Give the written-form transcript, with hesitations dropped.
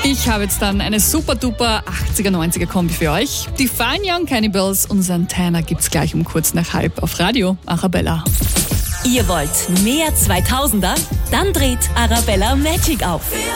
Ich habe jetzt dann eine super duper 80er, 90er Kombi für euch. Die Fine Young Cannibals und Santana gibt's gleich um kurz nach halb auf Radio Arabella. Ihr wollt mehr 2000er? Dann dreht Arabella Magic auf.